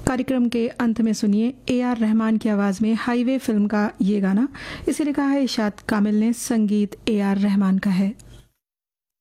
कार्यक्रम के अंत में सुनिए AR रहमान की आवाज़ में हाईवे फिल्म का ये गाना। इसे लिखा है इशात कामिल ने, संगीत AR रहमान का है।